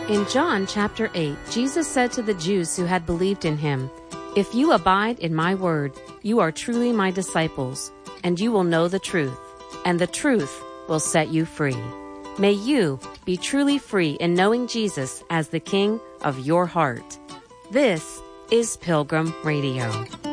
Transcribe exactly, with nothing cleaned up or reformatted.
In John chapter eight, Jesus said to the Jews who had believed in him, "If you abide in my word, you are truly my disciples, and you will know the truth, and the truth will set you free." May you be truly free in knowing Jesus as the King of your heart. This is Pilgrim Radio.